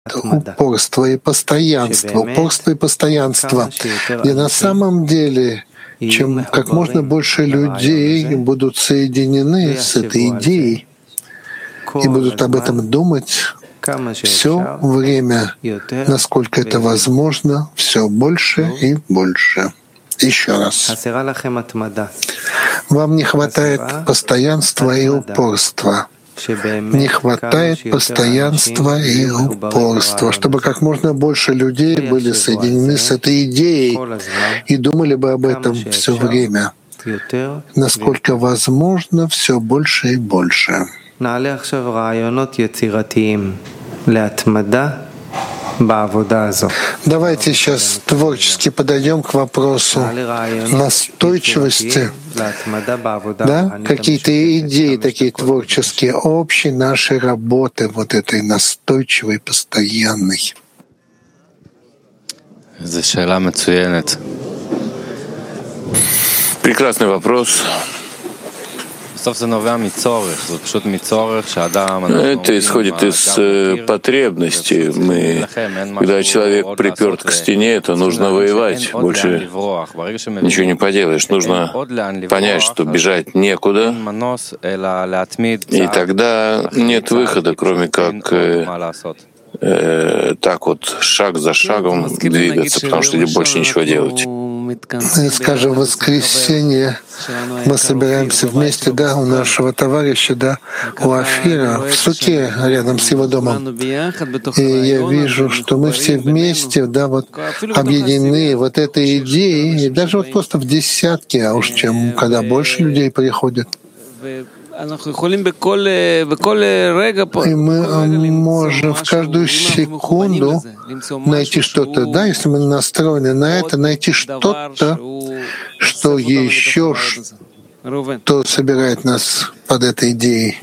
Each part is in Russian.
упорство и постоянство, где на самом деле, чем как можно больше людей будут соединены с этой идеей и будут об этом думать все время, насколько это возможно, все больше и больше. Еще раз. Вам не хватает постоянства и упорства. Не хватает постоянства и упорства, чтобы как можно больше людей были соединены с этой идеей и думали бы об этом все время, насколько возможно, все больше и больше. Давайте сейчас творчески подойдем к вопросу настойчивости. Да? Какие-то идеи такие творческие, общей нашей работы, вот этой настойчивой, постоянной. Прекрасный вопрос. Это исходит из потребности. Когда человек приперт к стене, то нужно воевать. Больше ничего не поделаешь. Нужно понять, что бежать некуда. И тогда нет выхода, кроме как так вот шаг за шагом двигаться, потому что больше ничего делать. Скажем, в воскресенье мы собираемся вместе, да, у нашего товарища, да, у Афира, в суке рядом с его домом. И я вижу, что мы все вместе, да, вот объединены вот этой идеей, и даже вот просто в десятки, а уж чем когда больше людей приходят. И мы можем в каждую секунду найти что-то, да, если мы настроены на это, найти что-то, что еще, что собирает нас под этой идеей.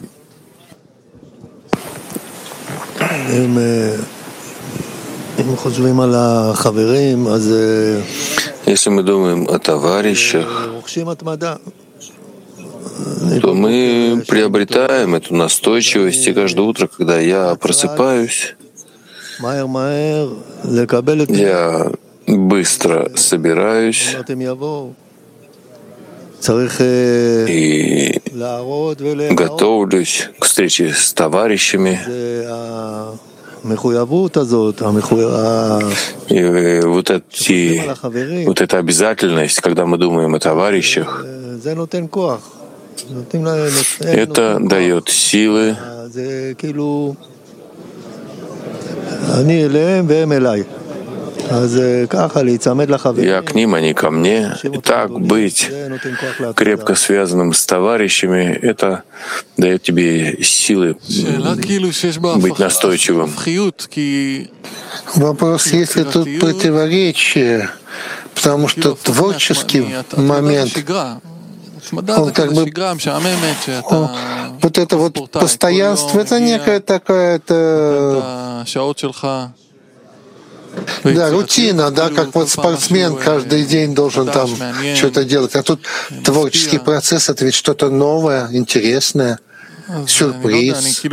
Если мы думаем о товарищах, то мы приобретаем эту настойчивость, и каждое утро, когда я просыпаюсь, я быстро собираюсь и готовлюсь к встрече с товарищами. И вот эта обязательность, когда мы думаем о товарищах, это дает силы. Я к ним, они ко мне. И так быть крепко связанным с товарищами, это дает тебе силы быть настойчивым. Вопрос, есть ли тут противоречие, потому что творческий момент, он как бы, вот это вот постоянство, это некая такая-то, да, рутина, да, как вот спортсмен каждый день должен там что-то делать. А тут творческий процесс — это ведь что-то новое, интересное, сюрприз.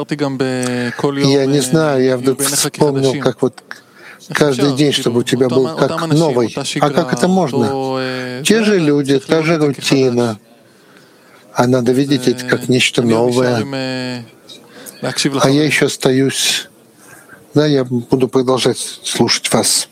Я не знаю, я вдруг вспомнил, как вот каждый день, чтобы у тебя был как новый. А как это можно? Те же люди, та же рутина. А надо видеть это как нечто новое. А я еще остаюсь. Да, я буду продолжать слушать вас.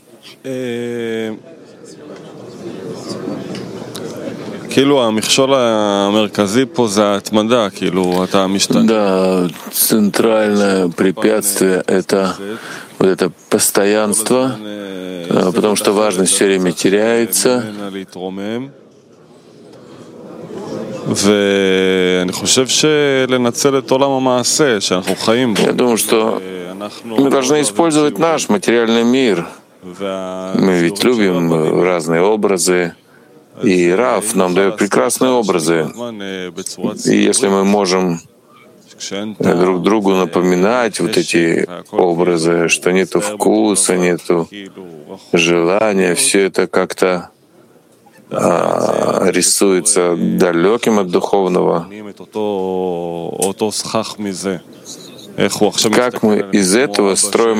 Да, центральное препятствие — это вот это постоянство, потому что важность все время теряется. Я думаю, что мы должны использовать наш материальный мир. Мы ведь любим разные образы, и Рав нам дает прекрасные образы. И если мы можем друг другу напоминать вот эти образы, что нету вкуса, нету желания, все это как-то рисуется далеким от духовного. как мы из этого строим